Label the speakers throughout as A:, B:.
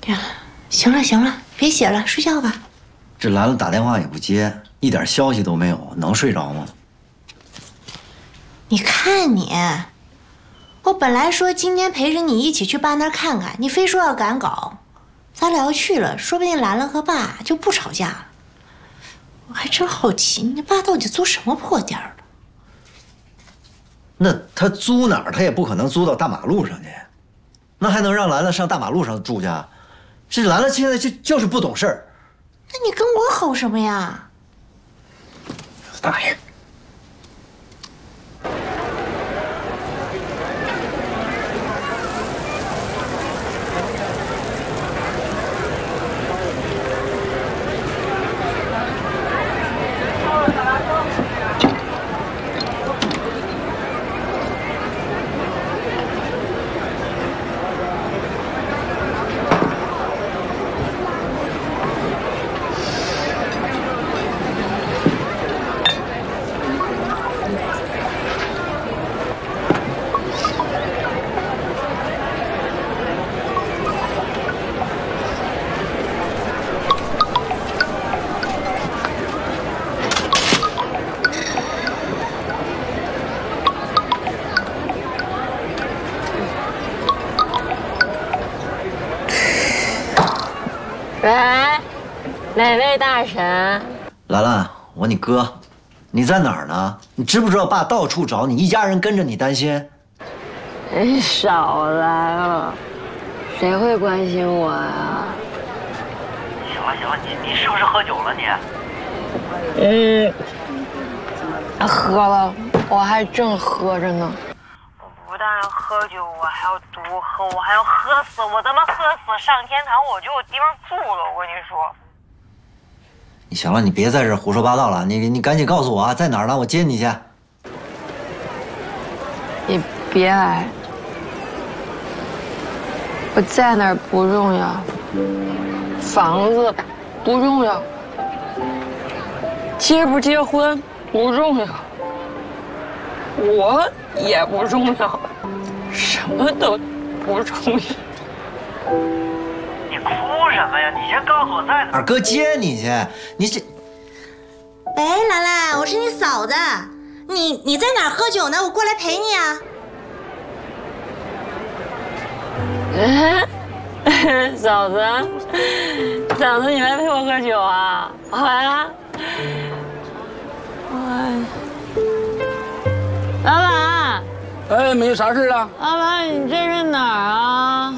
A: 呀，行了行了，别写了，睡觉吧。
B: 这兰兰打电话也不接，一点消息都没有，能睡着吗？
A: 你看你，我本来说今天陪着你一起去爸那儿看看，你非说要赶稿，咱俩要去了，说不定兰兰和爸就不吵架了。我还真好奇，你爸到底租什么破店儿了？
B: 那他租哪儿？他也不可能租到大马路上去，那还能让兰兰上大马路上住去？这兰兰现在就是不懂事儿。
A: 那你跟我吼什么呀？
B: 大爷。
C: 喂，哪位大神？
B: 兰兰，我你哥，你在哪儿呢？你知不知道爸到处找你，一家人跟着你担心。
C: 你少来了，谁会关心我呀？
D: 行了行了，你是不是喝酒了你？
C: 喝了，我还正喝着呢。
D: 我不但喝酒，我还要多喝，我还要喝死，我他妈喝死上天堂我就有地方住了。我跟你说，
B: 你行了，你别在这胡说八道了，你赶紧告诉我啊，在哪儿呢？我接你去。
C: 你别来，我在哪儿不重要，房子不重要，结不结婚不重要，我也不重要，什么都不重要。
D: 你哭什么呀？你先告诉我在哪儿。
B: 二哥接你去，你这……
A: 喂，兰兰，我是你嫂子，你在哪儿喝酒呢？我过来陪你啊。
C: 嫂子，嫂子，你来陪我喝酒啊？好呀。老板，
E: 哎，没啥事啊。
C: 老板，你这是哪儿啊？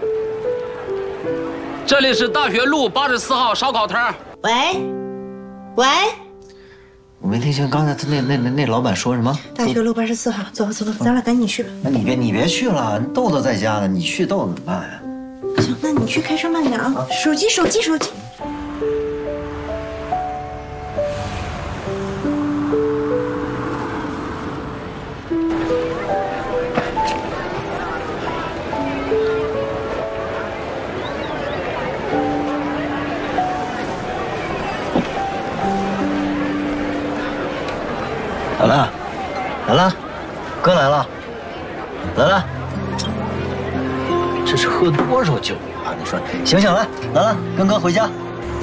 E: 这里是大学路84号烧烤摊。
A: 喂，喂，
B: 我没听清刚才他那老板说什么？
A: 大学路84号，走吧走吧，咱俩赶紧去吧。
B: 那你别去了，豆豆在家呢，你去豆豆怎么办呀？
A: 行，那你去，开车慢点啊。手机。
B: 兰兰，兰兰，哥来了，兰兰，这是喝多少酒啊？你说，醒醒来，兰兰，跟哥回家。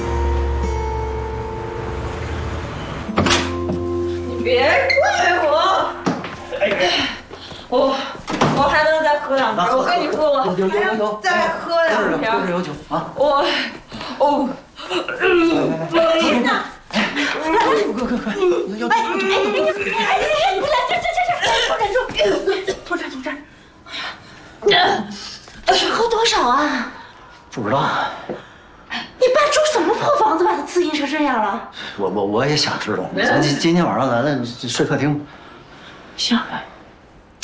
C: 你别怪我，我还能再喝两瓶。我跟你说，我还能再喝两瓶。
B: 就是有酒啊！
A: 林娜。
B: 哥，
A: 哎，你不来，这，从这儿。哎呀，这是喝多少啊？
B: 不知道，
A: 你爸住什么破房子，把他刺激成这样了？
B: 我也想知道。咱今天晚上来了，睡客厅。
A: 行。